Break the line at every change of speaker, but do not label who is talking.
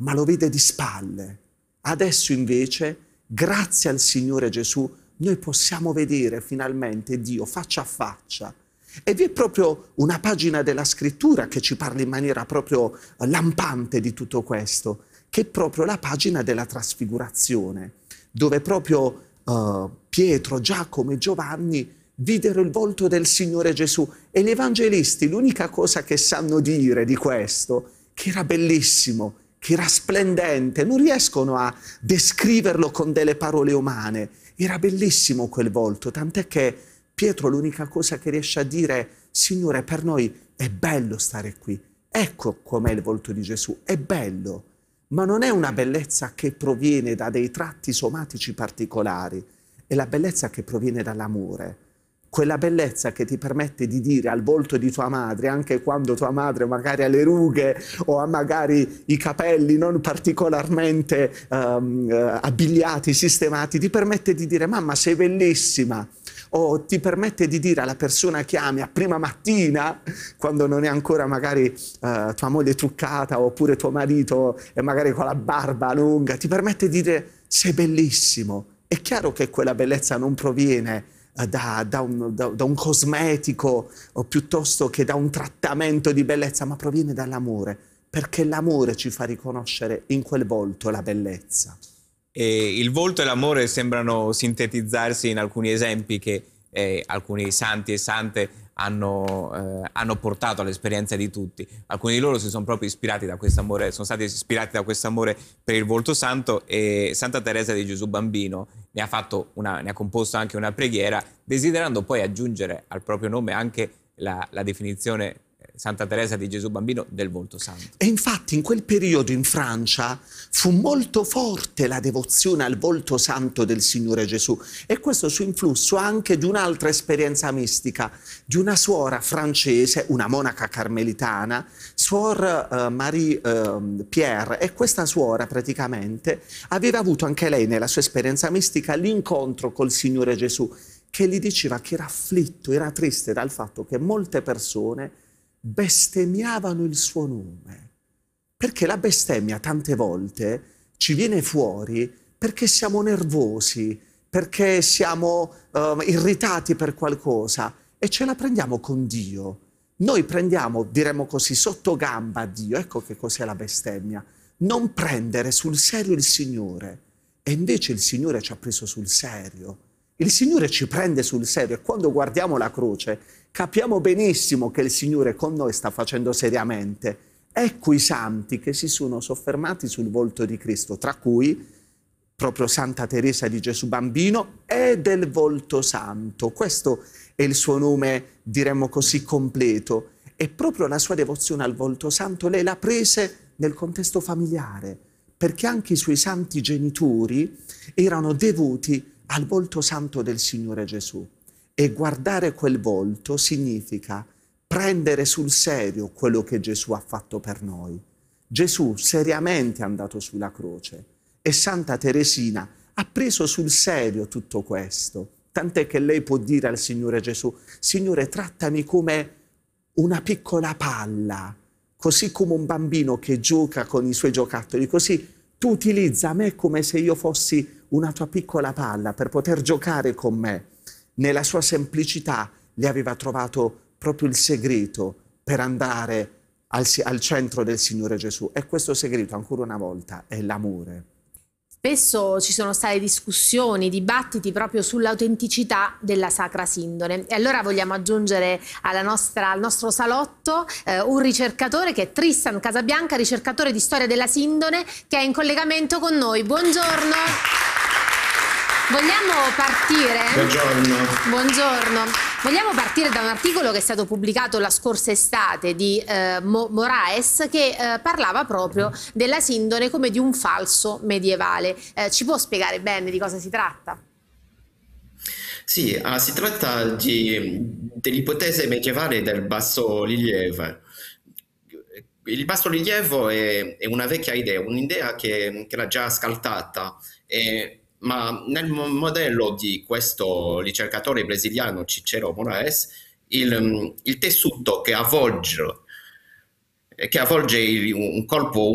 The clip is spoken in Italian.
ma lo vede di spalle. Adesso invece, grazie al Signore Gesù, noi possiamo vedere finalmente Dio faccia a faccia. E vi è proprio una pagina della scrittura che ci parla in maniera proprio lampante di tutto questo, che è proprio la pagina della trasfigurazione, dove proprio Pietro, Giacomo e Giovanni videro il volto del Signore Gesù. E gli evangelisti l'unica cosa che sanno dire di questo, che era bellissimo, che era splendente, non riescono a descriverlo con delle parole umane. Era bellissimo quel volto, tant'è che Pietro l'unica cosa che riesce a dire: Signore, per noi è bello stare qui. Ecco com'è il volto di Gesù, è bello, ma non è una bellezza che proviene da dei tratti somatici particolari, è la bellezza che proviene dall'amore. Quella bellezza che ti permette di dire al volto di tua madre, anche quando tua madre magari ha le rughe o ha magari i capelli non particolarmente abbigliati, sistemati, ti permette di dire: mamma, sei bellissima. O ti permette di dire alla persona che ami a prima mattina, quando non è ancora magari tua moglie truccata, oppure tuo marito è magari con la barba lunga, ti permette di dire: sei bellissimo. È chiaro che quella bellezza non proviene da un cosmetico o piuttosto che da un trattamento di bellezza, ma proviene dall'amore, perché l'amore ci fa riconoscere in quel volto la bellezza.
E il volto e l'amore sembrano sintetizzarsi in alcuni esempi che alcuni santi e sante hanno portato all'esperienza di tutti. Alcuni di loro si sono proprio ispirati da questo amore, sono stati ispirati da questo amore per il volto santo, e Santa Teresa di Gesù Bambino ne ha composto anche una preghiera, desiderando poi aggiungere al proprio nome anche la definizione Santa Teresa di Gesù Bambino del volto santo.
E infatti in quel periodo in Francia fu molto forte la devozione al volto santo del Signore Gesù, e questo su influsso anche di un'altra esperienza mistica di una suora francese, una monaca carmelitana, Suor Marie Pierre, e questa suora praticamente aveva avuto anche lei nella sua esperienza mistica l'incontro col Signore Gesù, che gli diceva che era afflitto, era triste dal fatto che molte persone bestemmiavano il suo nome, perché la bestemmia tante volte ci viene fuori perché siamo nervosi, perché siamo irritati per qualcosa, e ce la prendiamo con Dio. Noi prendiamo, diremmo così, sotto gamba Dio. Ecco che cos'è la bestemmia: non prendere sul serio il Signore. E invece il Signore ci ha preso sul serio. Il Signore ci prende sul serio, e quando guardiamo la croce capiamo benissimo che il Signore con noi sta facendo seriamente. Ecco i santi che si sono soffermati sul volto di Cristo, tra cui proprio Santa Teresa di Gesù Bambino e del volto santo. Questo è il suo nome, diremmo così, completo. E proprio la sua devozione al volto santo lei l'ha prese nel contesto familiare, perché anche i suoi santi genitori erano devoti al volto santo del Signore Gesù. E guardare quel volto significa prendere sul serio quello che Gesù ha fatto per noi. Gesù seriamente è andato sulla croce, e Santa Teresina ha preso sul serio tutto questo, tant'è che lei può dire al Signore Gesù: Signore, trattami come una piccola palla, così come un bambino che gioca con i suoi giocattoli, così tu utilizza me come se io fossi una tua piccola palla per poter giocare con me. Nella sua semplicità le aveva trovato proprio il segreto per andare al centro del Signore Gesù, e questo segreto, ancora una volta, è l'amore.
Spesso ci sono state discussioni, dibattiti proprio sull'autenticità della Sacra Sindone, e allora vogliamo aggiungere al nostro salotto un ricercatore, che è Tristan Casabianca, ricercatore di storia della Sindone, che è in collegamento con noi. Buongiorno. Vogliamo partire?
Buongiorno.
Buongiorno. Vogliamo partire da un articolo che è stato pubblicato la scorsa estate di Moraes, che parlava proprio della Sindone come di un falso medievale. Ci può spiegare bene di cosa si tratta?
Sì, si tratta dell'ipotesi medievale del bassorilievo. Il bassorilievo è una vecchia idea, un'idea che era già scartata, ma nel modello di questo ricercatore brasiliano Cicero Moraes, il tessuto che avvolge un corpo